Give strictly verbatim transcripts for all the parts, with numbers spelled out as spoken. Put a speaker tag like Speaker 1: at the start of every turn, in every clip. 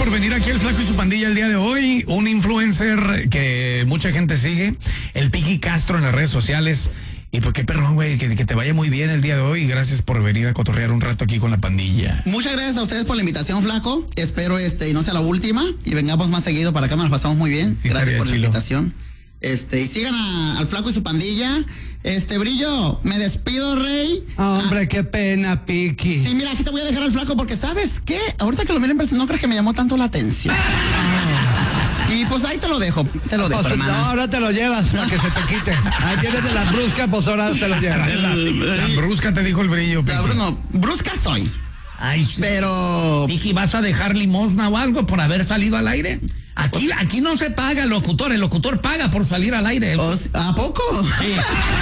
Speaker 1: por venir aquí el Flaco y su pandilla el día de hoy. Un influencer que mucha gente sigue, el Piqui Castro en las redes sociales. Y pues qué perrón, güey, que, que te vaya muy bien el día de hoy. Gracias por venir a cotorrear un rato aquí con la pandilla.
Speaker 2: Muchas gracias a ustedes por la invitación, Flaco. Espero este y no sea la última y vengamos más seguido para acá, nos pasamos muy bien.
Speaker 1: Sí,
Speaker 2: gracias por
Speaker 1: chilo.
Speaker 2: la invitación. Este, y sigan a, al Flaco y su pandilla. Este, Brillo, me despido, Rey.
Speaker 3: Hombre,
Speaker 2: ah,
Speaker 3: qué pena, Piqui.
Speaker 2: Sí, mira, aquí te voy a dejar al Flaco porque, ¿sabes qué? Ahorita que lo miren, no crees que me llamó tanto la atención. Y pues ahí te lo dejo, te lo dejo,
Speaker 3: Pues,
Speaker 2: hermana.
Speaker 3: no, ahora te lo llevas para que se te quite. Ahí tienes de la brusca, pues ahora te lo llevas.
Speaker 1: La, la brusca te dijo el Brillo, Piqui.
Speaker 2: Ya, Bruno, brusca estoy.
Speaker 1: Ay,
Speaker 2: Pero...
Speaker 1: Piqui, ¿vas a dejar limosna o algo por haber salido al aire? Aquí, aquí no se paga el locutor, el locutor paga por salir al aire.
Speaker 2: ¿O- ¿A poco?
Speaker 1: Sí.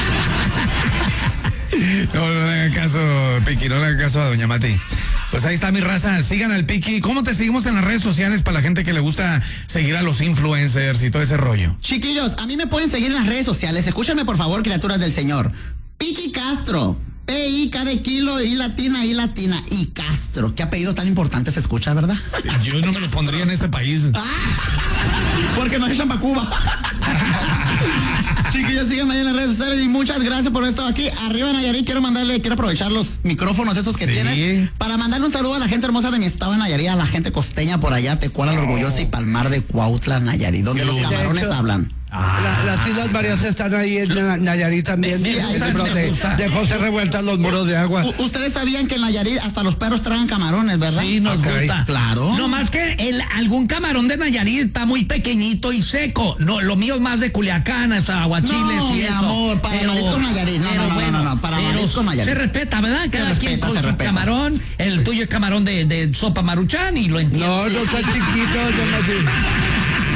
Speaker 1: No, no le hagan caso, Piqui, no le hagan caso a Doña Mati. Pues ahí está mi raza, sigan al Piqui. ¿Cómo te seguimos en las redes sociales para la gente que le gusta seguir a los influencers y todo ese rollo?
Speaker 2: Chiquillos, a mí me pueden seguir en las redes sociales. Escúchenme, por favor, criaturas del Señor. Piqui Castro. P I K de kilo, I latina, I latina, y Castro. Qué apellido tan importante se escucha, ¿verdad?
Speaker 1: Sí, yo no me lo pondría en este país.
Speaker 2: Ah, porque nos echan para Cuba. Chiquillos, síganme ahí en las redes sociales y muchas gracias por estar aquí. Arriba, Nayarit, quiero mandarle, quiero aprovechar los micrófonos esos que
Speaker 1: Sí.
Speaker 2: tienes para mandarle un saludo a la gente hermosa de mi estado en Nayarit, a la gente costeña por allá, Tecuala, la Orgullosa y Palmar de Cuautla, Nayarit, donde los
Speaker 1: De
Speaker 2: camarones
Speaker 3: hecho,
Speaker 2: hablan.
Speaker 3: La- las Islas Marías están ahí en Na- Nayarit también.
Speaker 1: Me- me gusta,
Speaker 3: Ejemplo
Speaker 1: me
Speaker 3: de,
Speaker 1: gusta.
Speaker 3: de José Revueltas, los muros de agua.
Speaker 2: U- Ustedes sabían que en Nayarit hasta los perros tragan camarones, ¿verdad?
Speaker 1: Sí, nos
Speaker 3: Ok,
Speaker 1: gusta.
Speaker 2: claro.
Speaker 1: No más que el, algún camarón de Nayarit está muy pequeñito y seco. No, lo mío es más de Culiacán, es aguachiles
Speaker 2: No,
Speaker 1: y
Speaker 2: mi
Speaker 1: eso.
Speaker 2: amor, para marisco Nayarit. No,
Speaker 1: pero
Speaker 2: no, no, no, no, para
Speaker 1: pero
Speaker 2: marisco Nayarit.
Speaker 1: Se respeta, ¿verdad? Cada
Speaker 2: respeta,
Speaker 1: quien con
Speaker 2: se
Speaker 1: su
Speaker 2: respeta.
Speaker 1: camarón. El tuyo es camarón de, de sopa maruchan y lo entiendo.
Speaker 3: No, no está chiquito, no me-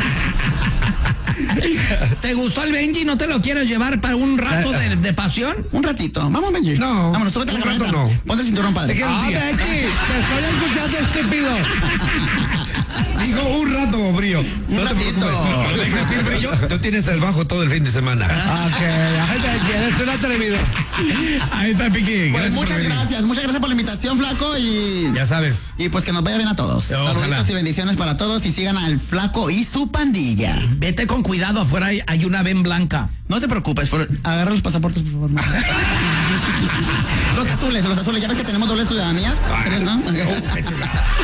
Speaker 1: ¿Te gustó el Benji? ¿No te lo quieres llevar para un rato de, de pasión?
Speaker 2: Un ratito. Vamos, Benji.
Speaker 4: No,
Speaker 2: Vámonos, súbete a la
Speaker 4: un rato
Speaker 2: camioneta.
Speaker 4: no.
Speaker 2: Ponte el cinturón, padre.
Speaker 4: Se queda un
Speaker 3: Ah,
Speaker 4: día.
Speaker 3: Betty, te estoy escuchando, estúpido.
Speaker 4: Dijo un rato, Brillo.
Speaker 2: Un
Speaker 4: No te
Speaker 2: ratito.
Speaker 4: preocupes.
Speaker 1: ¿Dejas ir, Brillo?
Speaker 4: Tú tienes el bajo todo el fin de semana.
Speaker 3: Ok, ay, Betty, eres un atrevido.
Speaker 1: Ahí está, Piqui.
Speaker 2: Pues
Speaker 1: Gracias por
Speaker 2: muchas
Speaker 1: venir.
Speaker 2: gracias, muchas gracias por la invitación, Flaco, y...
Speaker 1: Ya sabes.
Speaker 2: Y pues que nos vaya bien a todos.
Speaker 1: Ojalá.
Speaker 2: Saluditos y bendiciones para todos y sigan al Flaco y su pandilla.
Speaker 1: Vete con cuidado, afuera hay, hay una ven blanca.
Speaker 2: No te preocupes, por... agarra los pasaportes, por favor. Los azules, los azules. Ya ves que tenemos doble ciudadanías. ¿Tres, no?
Speaker 4: Oh, qué chulada.